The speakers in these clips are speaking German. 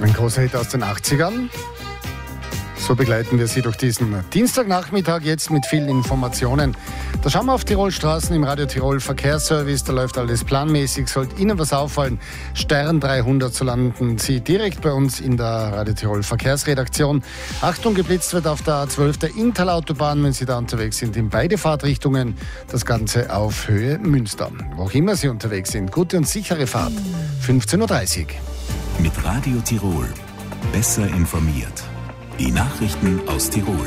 Ein großer Hit aus den 80ern. So begleiten wir Sie durch diesen Dienstagnachmittag jetzt mit vielen Informationen. Da schauen wir auf Tirolstraßen im Radio Tirol Verkehrsservice. Da läuft alles planmäßig. Sollte Ihnen was auffallen, Stern 300, so landen Sie direkt bei uns in der Radio Tirol Verkehrsredaktion. Achtung, geblitzt wird auf der A12 der Inntal-Autobahn, wenn Sie da unterwegs sind, in beide Fahrtrichtungen. Das Ganze auf Höhe Münster. Wo auch immer Sie unterwegs sind, gute und sichere Fahrt. 15.30 Uhr. Mit Radio Tirol. Besser informiert. Die Nachrichten aus Tirol.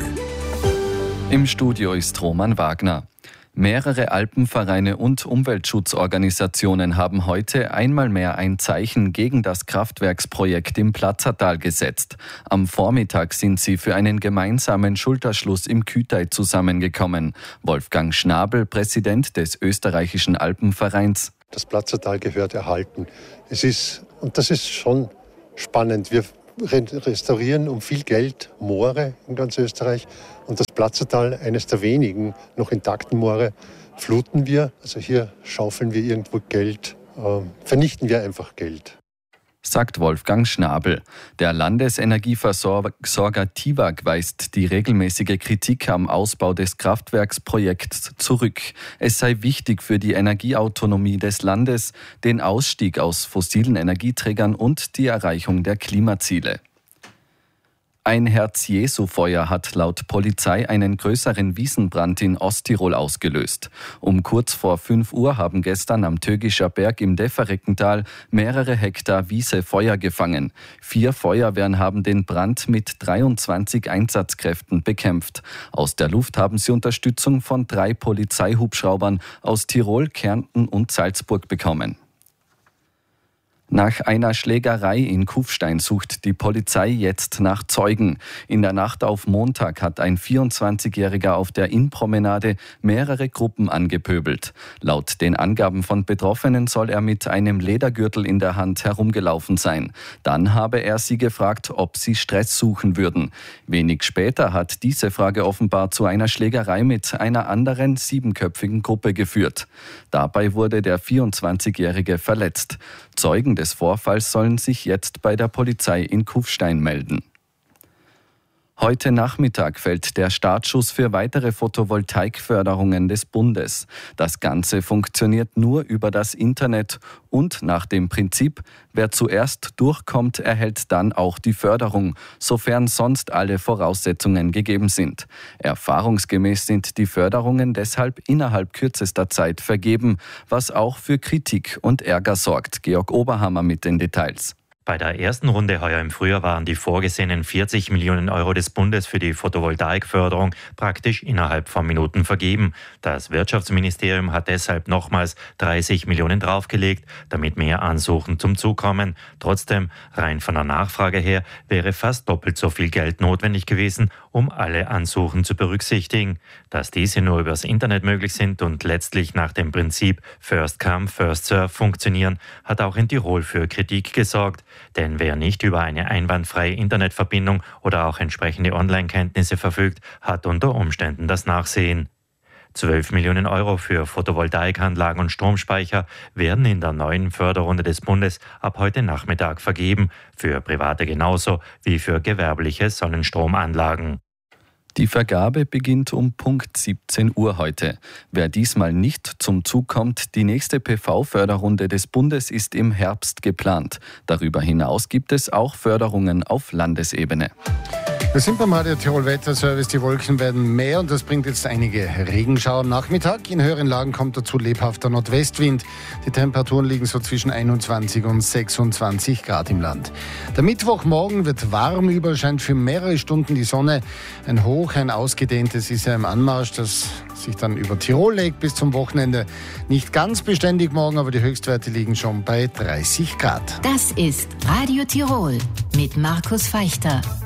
Im Studio ist Roman Wagner. Mehrere Alpenvereine und Umweltschutzorganisationen haben heute einmal mehr ein Zeichen gegen das Kraftwerksprojekt im Platzertal gesetzt. Am Vormittag sind sie für einen gemeinsamen Schulterschluss im Kütai zusammengekommen. Wolfgang Schnabel, Präsident des österreichischen Alpenvereins. Das Platzertal gehört erhalten. Das ist schon spannend. Wir restaurieren um viel Geld Moore in ganz Österreich und das Platzertal, eines der wenigen noch intakten Moore, fluten wir. Also hier schaufeln wir irgendwo Geld, vernichten wir einfach Geld. Sagt Wolfgang Schnabel. Der Landesenergieversorger TIWAG weist die regelmäßige Kritik am Ausbau des Kraftwerksprojekts zurück. Es sei wichtig für die Energieautonomie des Landes, den Ausstieg aus fossilen Energieträgern und die Erreichung der Klimaziele. Ein Herz-Jesu-Feuer hat laut Polizei einen größeren Wiesenbrand in Osttirol ausgelöst. Um kurz vor 5 Uhr haben gestern am Tögischer Berg im Defereckental mehrere Hektar Wiese Feuer gefangen. 4 Feuerwehren haben den Brand mit 23 Einsatzkräften bekämpft. Aus der Luft haben sie Unterstützung von 3 Polizeihubschraubern aus Tirol, Kärnten und Salzburg bekommen. Nach einer Schlägerei in Kufstein sucht die Polizei jetzt nach Zeugen. In der Nacht auf Montag hat ein 24-Jähriger auf der Innpromenade mehrere Gruppen angepöbelt. Laut den Angaben von Betroffenen soll er mit einem Ledergürtel in der Hand herumgelaufen sein. Dann habe er sie gefragt, ob sie Stress suchen würden. Wenig später hat diese Frage offenbar zu einer Schlägerei mit einer anderen 7-köpfigen Gruppe geführt. Dabei wurde der 24-Jährige verletzt. Zeugen des Vorfalls sollen sich jetzt bei der Polizei in Kufstein melden. Heute Nachmittag fällt der Startschuss für weitere Photovoltaikförderungen des Bundes. Das Ganze funktioniert nur über das Internet und nach dem Prinzip, wer zuerst durchkommt, erhält dann auch die Förderung, sofern sonst alle Voraussetzungen gegeben sind. Erfahrungsgemäß sind die Förderungen deshalb innerhalb kürzester Zeit vergeben, was auch für Kritik und Ärger sorgt. Georg Oberhammer mit den Details. Bei der ersten Runde heuer im Frühjahr waren die vorgesehenen 40 Millionen Euro des Bundes für die Photovoltaikförderung praktisch innerhalb von Minuten vergeben. Das Wirtschaftsministerium hat deshalb nochmals 30 Millionen draufgelegt, damit mehr Ansuchen zum Zug kommen. Trotzdem, rein von der Nachfrage her, wäre fast doppelt so viel Geld notwendig gewesen, um alle Ansuchen zu berücksichtigen. Dass diese nur übers Internet möglich sind und letztlich nach dem Prinzip First Come, First Serve funktionieren, hat auch in Tirol für Kritik gesorgt. Denn wer nicht über eine einwandfreie Internetverbindung oder auch entsprechende Online-Kenntnisse verfügt, hat unter Umständen das Nachsehen. 12 Millionen Euro für Photovoltaikanlagen und Stromspeicher werden in der neuen Förderrunde des Bundes ab heute Nachmittag vergeben, für Private genauso wie für gewerbliche Sonnenstromanlagen. Die Vergabe beginnt um Punkt 17 Uhr heute. Wer diesmal nicht zum Zug kommt, die nächste PV-Förderrunde des Bundes ist im Herbst geplant. Darüber hinaus gibt es auch Förderungen auf Landesebene. Wir sind beim Radio Tirol Wetterservice. Die Wolken werden mehr und das bringt jetzt einige Regenschauer am Nachmittag. In höheren Lagen kommt dazu lebhafter Nordwestwind. Die Temperaturen liegen so zwischen 21 und 26 Grad im Land. Der Mittwochmorgen wird warm, überall scheint für mehrere Stunden die Sonne. Ein Hoch, ein ausgedehntes ist ja im Anmarsch, das sich dann über Tirol legt bis zum Wochenende. Nicht ganz beständig morgen, aber die Höchstwerte liegen schon bei 30 Grad. Das ist Radio Tirol mit Markus Feichter.